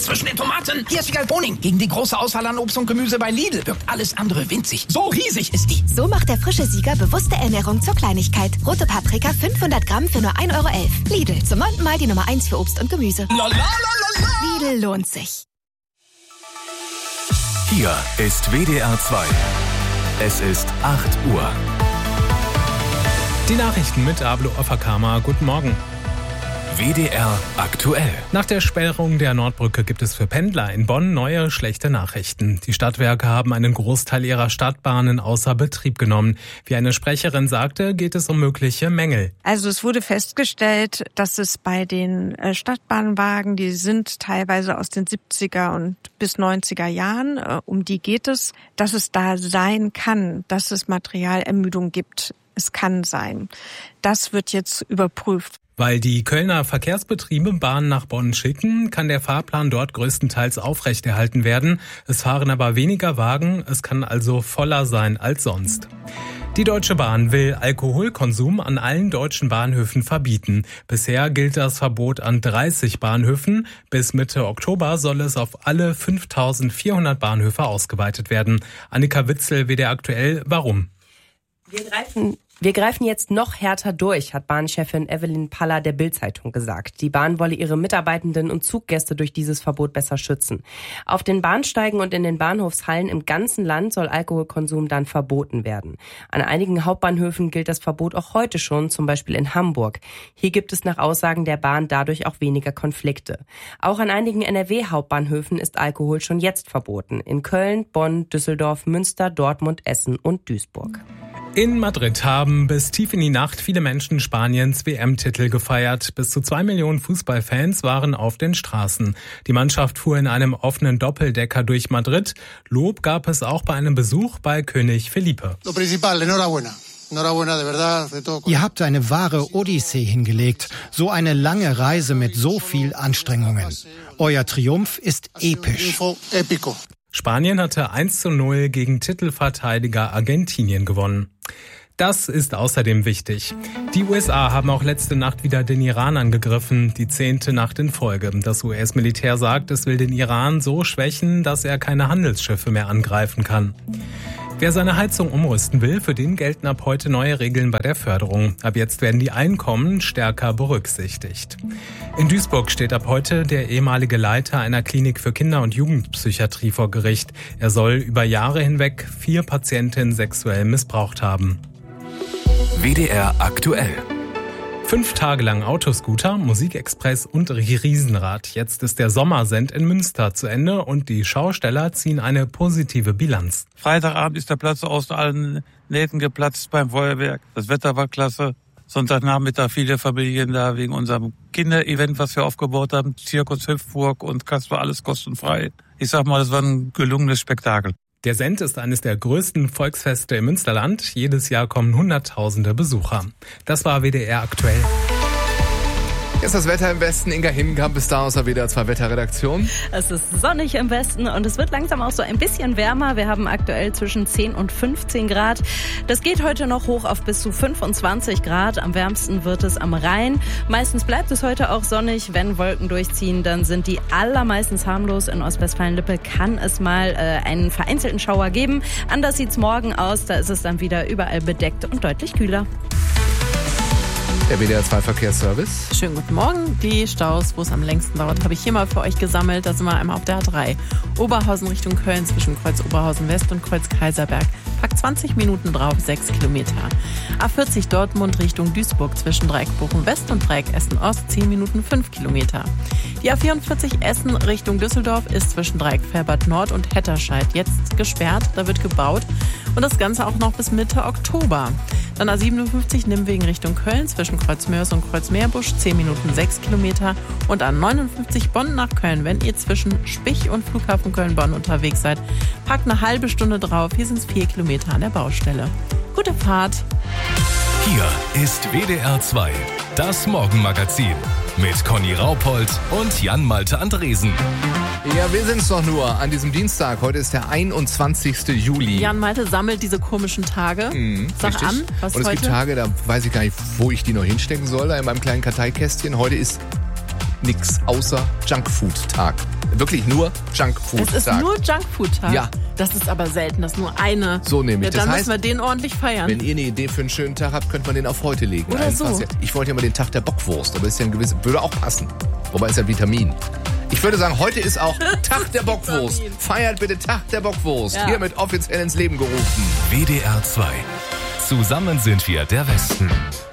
zwischen den Tomaten. Hier ist Figal Boning. Gegen die große Auswahl an Obst und Gemüse bei Lidl wirkt alles andere winzig. So riesig ist die. So macht der frische Sieger bewusste Ernährung zur Kleinigkeit. Rote Paprika 500 Gramm für nur 1,11 Euro. Lidl, zum 9. Mal die Nummer 1 für Obst und Gemüse. Lidl lohnt sich. Hier ist WDR 2. Es ist 8 Uhr. Die Nachrichten mit Ablo Ofakama. Guten Morgen. WDR aktuell. Nach der Sperrung der Nordbrücke gibt es für Pendler in Bonn neue schlechte Nachrichten. Die Stadtwerke haben einen Großteil ihrer Stadtbahnen außer Betrieb genommen. Wie eine Sprecherin sagte, geht es um mögliche Mängel. Also es wurde festgestellt, dass es bei den Stadtbahnwagen, die sind teilweise aus den 70er und bis 90er Jahren, um die geht es, dass es da sein kann, dass es Materialermüdung gibt. Es kann sein. Das wird jetzt überprüft. Weil die Kölner Verkehrsbetriebe Bahnen nach Bonn schicken, kann der Fahrplan dort größtenteils aufrechterhalten werden. Es fahren aber weniger Wagen, es kann also voller sein als sonst. Die Deutsche Bahn will Alkoholkonsum an allen deutschen Bahnhöfen verbieten. Bisher gilt das Verbot an 30 Bahnhöfen. Bis Mitte Oktober soll es auf alle 5.400 Bahnhöfe ausgeweitet werden. Annika Witzel, WDR aktuell, warum? Wir greifen jetzt noch härter durch, hat Bahnchefin Evelyn Paller der Bild-Zeitung gesagt. Die Bahn wolle ihre Mitarbeitenden und Zuggäste durch dieses Verbot besser schützen. Auf den Bahnsteigen und in den Bahnhofshallen im ganzen Land soll Alkoholkonsum dann verboten werden. An einigen Hauptbahnhöfen gilt das Verbot auch heute schon, zum Beispiel in Hamburg. Hier gibt es nach Aussagen der Bahn dadurch auch weniger Konflikte. Auch an einigen NRW-Hauptbahnhöfen ist Alkohol schon jetzt verboten. In Köln, Bonn, Düsseldorf, Münster, Dortmund, Essen und Duisburg. In Madrid haben bis tief in die Nacht viele Menschen Spaniens WM-Titel gefeiert. Bis zu 2 Millionen Fußballfans waren auf den Straßen. Die Mannschaft fuhr in einem offenen Doppeldecker durch Madrid. Lob gab es auch bei einem Besuch bei König Felipe. Ihr habt eine wahre Odyssee hingelegt. So eine lange Reise mit so viel Anstrengungen. Euer Triumph ist episch. Spanien hatte 1:0 gegen Titelverteidiger Argentinien gewonnen. Das ist außerdem wichtig. Die USA haben auch letzte Nacht wieder den Iran angegriffen, die 10. Nacht in Folge. Das US-Militär sagt, es will den Iran so schwächen, dass er keine Handelsschiffe mehr angreifen kann. Wer seine Heizung umrüsten will, für den gelten ab heute neue Regeln bei der Förderung. Ab jetzt werden die Einkommen stärker berücksichtigt. In Duisburg steht ab heute der ehemalige Leiter einer Klinik für Kinder- und Jugendpsychiatrie vor Gericht. Er soll über Jahre hinweg 4 Patientinnen sexuell missbraucht haben. WDR aktuell. 5 Tage lang Autoscooter, Musikexpress und Riesenrad. Jetzt ist der Sommersend in Münster zu Ende und die Schausteller ziehen eine positive Bilanz. Freitagabend ist der Platz aus allen Nähten geplatzt beim Feuerwerk. Das Wetter war klasse. Sonntagnachmittag viele Familien da wegen unserem Kinderevent, was wir aufgebaut haben. Zirkus Hüpfburg und Kasper, alles kostenfrei. Ich sag mal, das war ein gelungenes Spektakel. Der Send ist eines der größten Volksfeste im Münsterland. Jedes Jahr kommen Hunderttausende Besucher. Das war WDR aktuell. Jetzt das Wetter im Westen. Inga Hinkamp ist da aus der WDR 2 Wetterredaktion. Es ist sonnig im Westen und es wird langsam auch so ein bisschen wärmer. Wir haben aktuell zwischen 10 und 15 Grad. Das geht heute noch hoch auf bis zu 25 Grad. Am wärmsten wird es am Rhein. Meistens bleibt es heute auch sonnig. Wenn Wolken durchziehen, dann sind die allermeistens harmlos. In Ostwestfalen-Lippe kann es mal einen vereinzelten Schauer geben. Anders sieht's morgen aus. Da ist es dann wieder überall bedeckt und deutlich kühler. Der WDR 2 Verkehrsservice. Schönen guten Morgen. Die Staus, wo es am längsten dauert, habe ich hier mal für euch gesammelt. Da sind wir einmal auf der A3. Oberhausen Richtung Köln zwischen Kreuz Oberhausen West und Kreuz Kaiserberg. Packt 20 Minuten drauf, 6 Kilometer. A40 Dortmund Richtung Duisburg zwischen Dreieck Bochum West und Dreieck Essen Ost, 10 Minuten 5 Kilometer. Die A44 Essen Richtung Düsseldorf ist zwischen Dreieck Felbert Nord und Hetterscheid jetzt gesperrt. Da wird gebaut. Und das Ganze auch noch bis Mitte Oktober. Dann A57 Nimwegen Richtung Köln zwischen Kreuzmörs und Kreuzmeerbusch, 10 Minuten 6 Kilometer. Und A59 Bonn nach Köln, wenn ihr zwischen Spich und Flughafen Köln-Bonn unterwegs seid, packt eine halbe Stunde drauf. Hier sind es 4 Kilometer an der Baustelle. Gute Fahrt. Hier ist WDR 2, das Morgenmagazin mit Conny Raupold und Jan-Malte Andresen. Ja, wir sind's doch nur an diesem Dienstag. Heute ist der 21. Juli. Jan-Malte sammelt diese komischen Tage. Sag richtig. an, was und es heute? gibt Tage, da weiß ich gar nicht, wo ich die noch hinstecken soll, da in meinem kleinen Karteikästchen. Heute ist nix außer Junkfood-Tag. Wirklich nur Junkfood-Tag. Es ist nur Junkfood-Tag? Ja. Das ist aber selten, das ist nur eine. So nämlich. Ja, dann das müssen wir den ordentlich feiern. Wenn ihr eine Idee für einen schönen Tag habt, könnte man den auf heute legen. Oder so. Ich wollte ja mal den Tag der Bockwurst, aber ist ja ein gewisses, würde auch passen. Wobei ist ja Vitamin. Ich würde sagen, heute ist auch Tag der Bockwurst. Feiert bitte Tag der Bockwurst. Ja. Hiermit offiziell ins Leben gerufen. WDR 2. Zusammen sind wir der Westen.